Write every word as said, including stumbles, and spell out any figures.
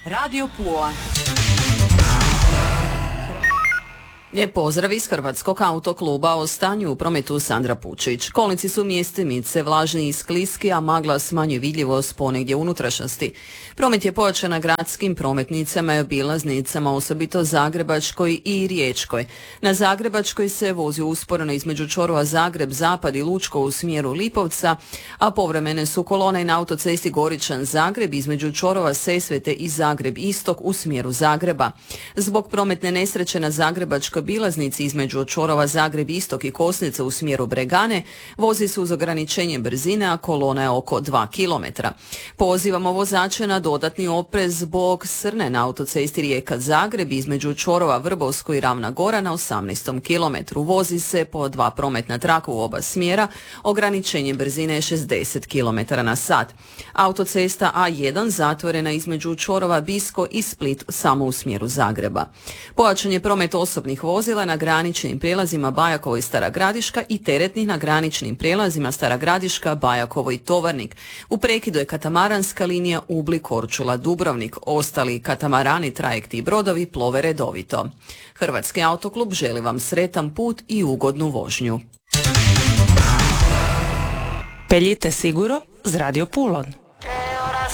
Radio Pula. Lijep pozdrav iz Hrvatskog autokluba. O stanju u prometu Sandra Pučić. Kolnici su mjestimice, vlažni i skliski, a magla smanjuje vidljivost ponegdje u unutrašnjosti. Promet je pojačan na gradskim prometnicama i obilaznicama, osobito Zagrebačkoj i Riječkoj. Na Zagrebačkoj se vozi usporeno između čvorova Zagreb, Zapad i Lučko u smjeru Lipovca, a povremene su kolone na autocesti Goričan-Zagreb između čvorova Sesvete i Zagreb-Istok u smjeru Zagreba. Zbog prometne nesreće na Zagrebačkoj obilaznici između čvorova Zagreb-Istok i Kosnica u smjeru Bregane vozi se uz ograničenje brzine, a kolona je oko dva kilometra. Pozivamo vozače na dodatni oprez zbog srne na autocesti Rijeka-Zagreb između čvorova Vrbovsko i Ravna Gora na osamnaestom kilometru. Vozi se po dva prometna traka u oba smjera, ograničenje brzine je šezdeset kilometara na sat. Autocesta A jedan zatvorena između čvorova Bisko i Split samo u smjeru Zagreba. Pojačan je promet osobnih vozila na graničnim prijelazima Bajakovo i Stara Gradiška i teretnih na graničnim prijelazima Stara Gradiška, Bajakovo i Tovarnik. U prekidu je katamaranska linija Ubli-Korčula-Dubrovnik. Ostali katamarani, trajekti i brodovi plove redovito. Hrvatski autoklub želi vam sretan put i ugodnu vožnju. Peljite siguro z Radio Pulon.